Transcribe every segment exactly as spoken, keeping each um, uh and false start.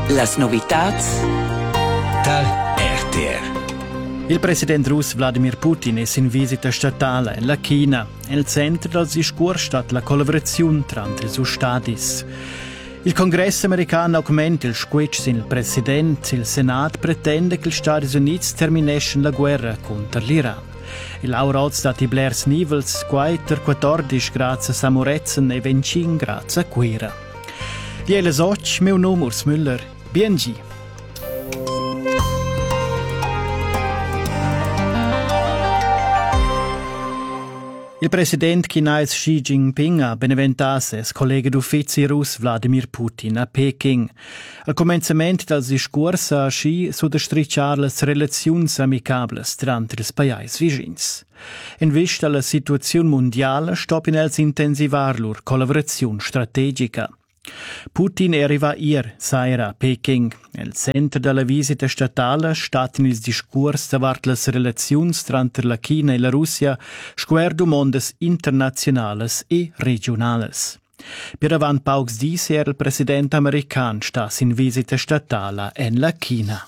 Las novitats dal R T R. Il president rus Vladimir Putin è in visita statale in la China. Nel centro del discorso sta la collaborazione tra i due stati. Il Congresso americano aumenta il squetch il presidente. Il Senato pretende che gli Stati Uniti terminino la guerra contro l'Iran. Il aurot sta i blers nivels quater quattordici grazie a Samurezen e venticinque grazie a Quera. Gli le soc, meu nome Urs Müller, B N G. Il presidente chinese Xi Jinping ha beneventato il collega d'uffici russo Vladimir Putin a Peking. Al cominciamento del discorso ha Xi sottostrecciato le relazioni amicabili tra i paesi vicini. In vista della situazione mondiale, stoppano els intensivar la collaborazione strategica. Putin arriva ieri sera a Peking. Nel centro della visita statale stanno il discorso davanti le relazioni tra la Cina e la Russia, square domandas internazionali e regionali. Per avanti paucs dis era il presidente americano sta in visita statale in la Cina.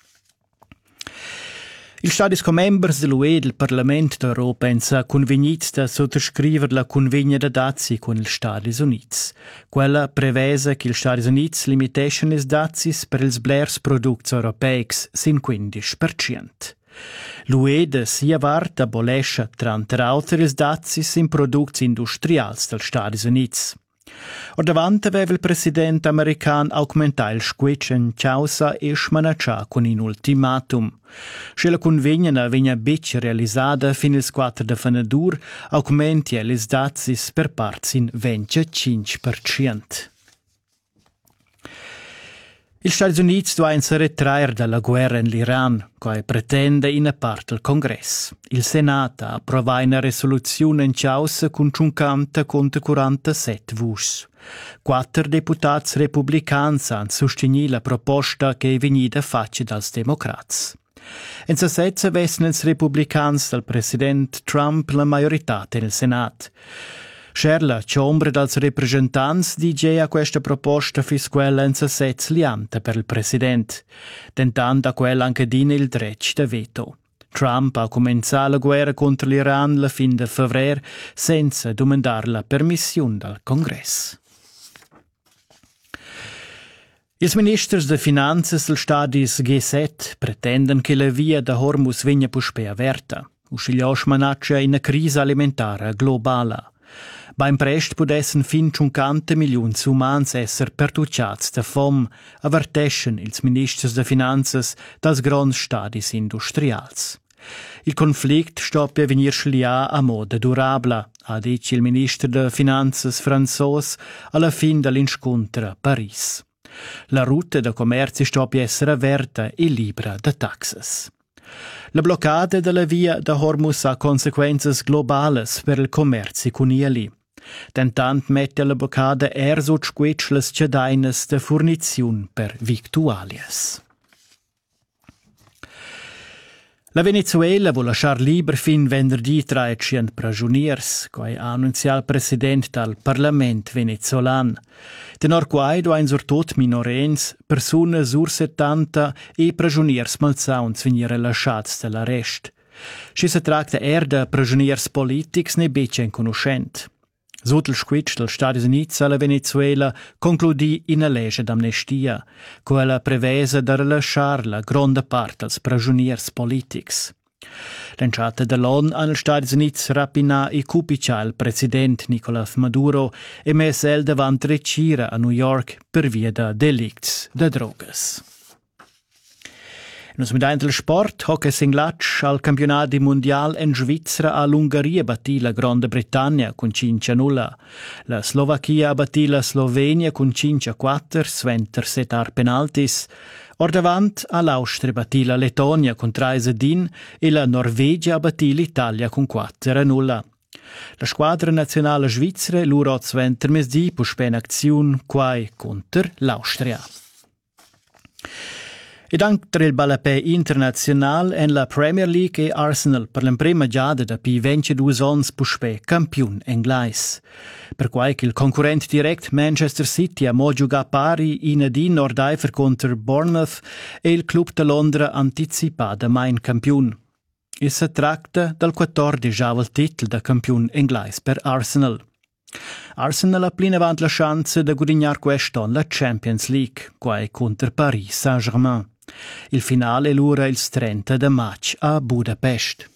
Il Stati membri dell'U E e del Parlamento d'Europa hanno convenuto di sottoscrivere la convegna da dazi con gli Stati Uniti. Quella prevede che gli Stati Uniti limitino le dazi per i blers prodotti europei sin quindici per cento. L'U E da sia parte abolisce tra l'altro le dazi in prodotti industriali degli Stati Uniti. Or davanti aveva il presidente americano aumentato il squetch in causa e smanacciato con un ultimatum. Se la convegna vegna becce realizzata fino al quattro di fanadur, aumenti le dazi per parti in venticinque per cento. Gli Stati Uniti devono ritrarre dalla guerra in l'Iran, che pretende in parte il Congresso. Il Senato ha approvato una risoluzione in causa con cinquanta contro quarantasette voti. Quattro deputati repubblicani hanno sostenuto la proposta che è venuta fatta dai democrati. In sessetza vestono i repubblicani del presidente Trump la maggiorità nel Senato. Scher la Ciambra dels Representanti dice a questa proposta fiscale in sessetza lianta per il presidente, tentando a quella anche di il diritto di veto. Trump ha cominciato la guerra contro l'Iran alla fine di febbraio senza domandare la permissione dal Congresso. I ministri di finanze del Stati G sette pretendono che la via da Hormuz venga puspea aperta. Usciglios manaccia in una crisi alimentare globale. Beim prest podessen fin cinquanta milioni umani essere pertucciati da fome, avvertescono ils ministri di finanze dals grandi stati industriali. Il conflitto sta per venire sliato a modo durabile, ha detto il ministro di finanze francese alla fine dell'incontro a Parigi. La rotta di commercio sta per essere aperta e libera da taxes. La bloccata della via da Hormuz ha conseguenze globali per il commercio con Ili. Tentant mette la bloccata er so squetsch les cedaines de furniziun per victualias. La Venezuela vuol lasciar liber fin venerdì trecento prigioniers, quai ha annunciato il presidente del Parlamento venezolan. Tenor quai do ein surtot minorens, persone sur settanta e prigioniers malsauns venire lasciats dall'arrest. Si se tracta er de prigioniers politics ne becce inconoscent. Sotto il squitch del Stati Uniti alla Venezuela concludì una legge d'amnestia, quella prevesa da rilasciare la grande parte dels prigioniers politics. L'enciata dell'ONU agli Stati Uniti rapina e cupicia il presidente Nicolás Maduro e messa el davanti recira a New York per via da delicts de drogas. Nos medaille del sport, hockey singlatsch al campionato mondiale in Svizzera a l'Ungheria battì la Grande Bretagna con cinque a null. La Slovacchia battì la Slovenia con cinque a quattro, sventer setar penaltis. Or davant all'Austria battì la Lettonia con tre a din e la Norvegia battì l'Italia con quattro a null. La squadra nazionale svizzera l'uro sventer mesdì puspena azione quai contro l'Austria. Ed anche tra il balapè internazional en la Premier League e Arsenal per l'emprema giada da pi ventidue ons puspè campiun englais. Per quai che il concurrent direct Manchester City ha mo giugar pari in adin nordaifer contro Bournemouth e il club de Londra anticipa da main campiun. E si tratta del quattordicesimo titel da campiun englais per Arsenal. Arsenal ha plin avant la chance de gudignar quest'on la Champions League, quai contro Paris Saint-Germain. Il finale l'ura il trenta de maig a Budapest.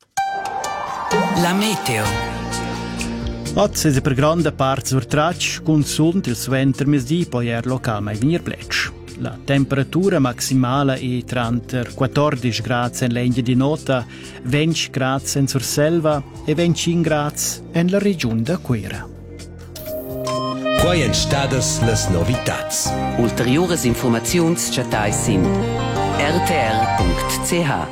La meteo. Oggi è per grande parte surtracci, con sunt il suenter mesdì poi er local mai venir plec. La temperatura maximale è tra quattordici gradi in legna di nota, venti gradi in Surselva e venticinque gradi in la regione da Quera. Quai en stadas las novitats. Ulteriores informaziuns chatai sin r t r punct c h.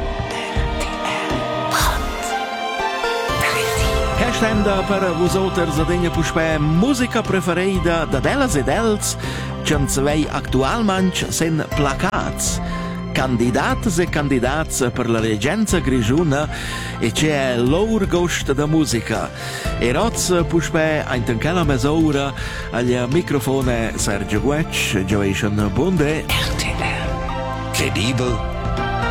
Stenda per vosoters a degna puspè musica preferida da delas ed els, ch'ans vei actualmanch sen placats. Candidates e candidats per la leggenza grigiuna e c'è l'or gost da musica. E roz puspè a intanchela mesura agli microfone Sergio Guec, Joation Bunde. R T R. Credibel,